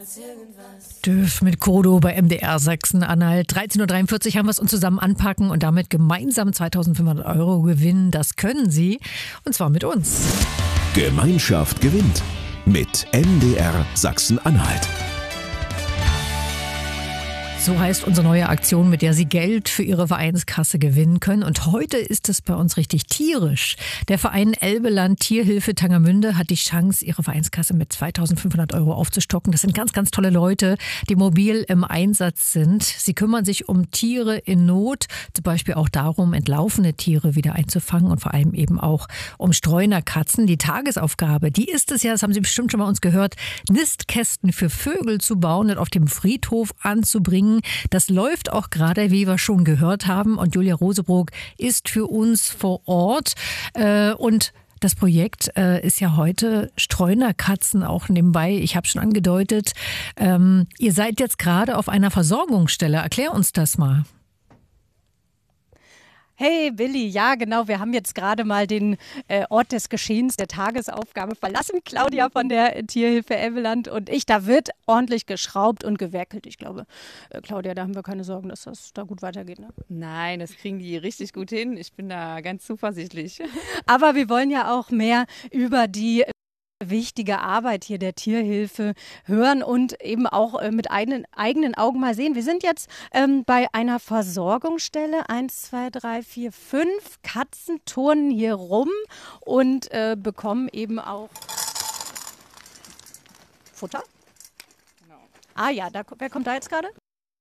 Dürf mit Kodo bei MDR Sachsen-Anhalt. 13.43 Uhr haben wir es uns zusammen anpacken und damit gemeinsam 2.500 € gewinnen. Das können Sie, und zwar mit uns. Gemeinschaft gewinnt mit MDR Sachsen-Anhalt. So heißt unsere neue Aktion, mit der Sie Geld für Ihre Vereinskasse gewinnen können. Und heute ist es bei uns richtig tierisch. Der Verein Elbeland Tierhilfe Tangermünde hat die Chance, ihre Vereinskasse mit 2.500 € aufzustocken. Das sind ganz, ganz tolle Leute, die mobil im Einsatz sind. Sie kümmern sich um Tiere in Not, zum Beispiel auch darum, entlaufene Tiere wieder einzufangen und vor allem eben auch um Streunerkatzen. Die Tagesaufgabe, die ist es ja, das haben Sie bestimmt schon mal uns gehört, Nistkästen für Vögel zu bauen und auf dem Friedhof anzubringen. Das läuft auch gerade, wie wir schon gehört haben. Und Julia Rosebrook ist für uns vor Ort. Und das Projekt ist ja heute Streunerkatzen auch nebenbei. Ich habe schon angedeutet, ihr seid jetzt gerade auf einer Versorgungsstelle. Erklär uns das mal. Hey Billy, ja genau, wir haben jetzt gerade mal den Ort des Geschehens, der Tagesaufgabe verlassen. Claudia von der Tierhilfe Elbeland und ich, da wird ordentlich geschraubt und gewerkelt. Ich glaube, Claudia, da haben wir keine Sorgen, dass das da gut weitergeht. Ne? Nein, das kriegen die richtig gut hin. Ich bin da ganz zuversichtlich. Aber wir wollen ja auch mehr über die wichtige Arbeit hier der Tierhilfe hören und eben auch mit eigenen Augen mal sehen. Wir sind jetzt bei einer Versorgungsstelle. 1, 2, 3, 4, 5 Katzen turnen hier rum und bekommen eben auch Futter. Genau. Ah ja, wer kommt da jetzt gerade?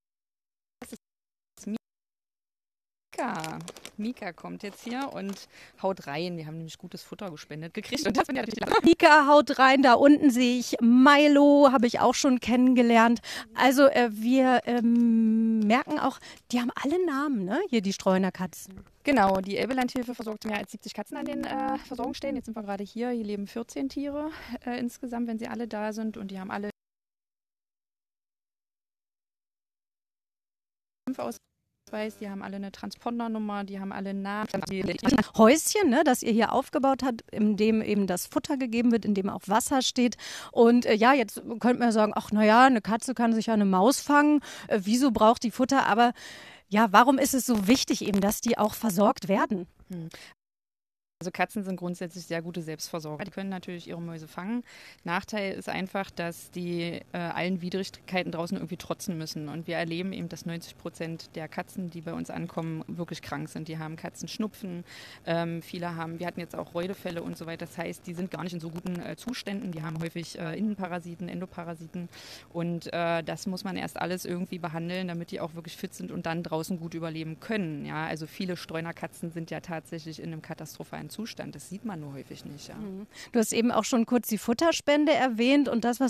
Mika kommt jetzt hier und haut rein. Wir haben nämlich gutes Futter gespendet gekriegt. Und das bin ja natürlich Mika haut rein. Da unten sehe ich Milo, habe ich auch schon kennengelernt. Also wir merken auch, die haben alle Namen, ne? Hier die Streunerkatzen. Genau, die Elbeland-Hilfe versorgt mehr als 70 Katzen an den Versorgungsstellen. Jetzt sind wir gerade hier. Hier leben 14 Tiere insgesamt, wenn sie alle da sind. Und die haben alle 5 aus. Die haben alle eine Transpondernummer, die haben alle einen Namen. Häuschen, ne, das ihr hier aufgebaut habt, in dem eben das Futter gegeben wird, in dem auch Wasser steht. Und ja, jetzt könnte man ja sagen, ach naja, eine Katze kann sich ja eine Maus fangen. Wieso braucht die Futter? Aber ja, warum ist es so wichtig eben, dass die auch versorgt werden? Also Katzen sind grundsätzlich sehr gute Selbstversorger. Die können natürlich ihre Mäuse fangen. Nachteil ist einfach, dass die allen Widrigkeiten draußen irgendwie trotzen müssen. Und wir erleben eben, dass 90% der Katzen, die bei uns ankommen, wirklich krank sind. Die haben Katzenschnupfen, wir hatten jetzt auch Räudefälle und so weiter. Das heißt, die sind gar nicht in so guten Zuständen. Die haben häufig Innenparasiten, Endoparasiten. Und das muss man erst alles irgendwie behandeln, damit die auch wirklich fit sind und dann draußen gut überleben können. Ja? Also viele Streunerkatzen sind ja tatsächlich in einem katastrophalen Zustand. Das sieht man nur häufig nicht. Ja. Du hast eben auch schon kurz die Futterspende erwähnt und das, was